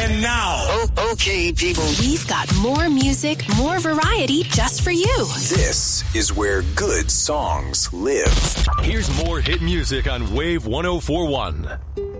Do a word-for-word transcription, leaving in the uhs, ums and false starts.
And now, Oh, okay, people. We've got more music, more variety just for you. This is where good songs live. Here's more hit music on Wave one oh four one.